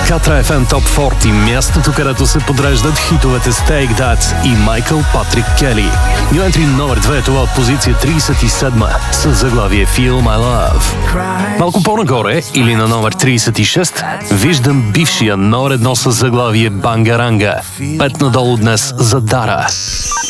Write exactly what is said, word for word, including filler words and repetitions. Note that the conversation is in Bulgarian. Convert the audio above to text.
Катра еф ем Top сорок, мястото, където се подреждат хитовете с Take That и Майкъл Патрик Кели. New Entry номер две, това от позиция тридесет и седма с заглавие Feel My Love. Малко по-нагоре, или на номер тридесет и шест, виждам бившия номер едно с заглавие Бангаранга. Пет надолу днес за Дара.